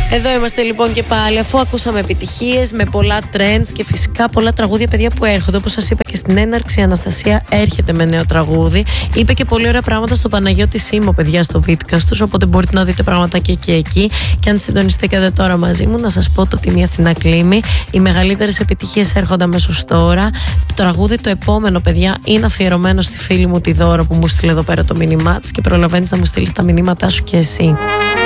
Εδώ είμαστε λοιπόν και πάλι, αφού ακούσαμε επιτυχίες με πολλά trends και φυσικά πολλά τραγούδια, παιδιά, που έρχονται. Όπως σας είπα και στην έναρξη, η Αναστασία έρχεται με νέο τραγούδι. Είπε και πολύ ωραία πράγματα στο Παναγιώτη Σίμω, παιδιά, στο Βίτκας τους. Οπότε μπορείτε να δείτε πραγματάκια και εκεί. Και αν συντονιστήκατε τώρα μαζί μου, να σας πω το Τιμή Αθηνά Κλίμη. Οι μεγαλύτερες επιτυχίες έρχονται αμέσως τώρα. Το τραγούδι το επόμενο, παιδιά, είναι αφιερωμένο στη φίλη μου τη Δώρα που μου στείλε εδώ πέρα το μήνυμά της και προλαβαίνεις να μου στείλεις τα μηνύματά σου και εσύ.